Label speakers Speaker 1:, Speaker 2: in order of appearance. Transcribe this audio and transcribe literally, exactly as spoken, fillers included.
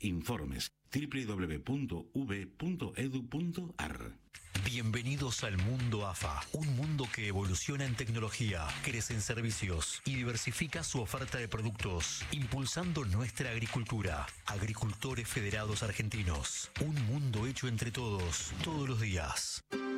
Speaker 1: Informes doble u doble u doble u punto u b punto edu punto a r.
Speaker 2: Bienvenidos al mundo A F A, un mundo que evoluciona en tecnología, crece en servicios y diversifica su oferta de productos, impulsando nuestra agricultura. Agricultores Federados Argentinos, un mundo hecho entre todos, todos los días.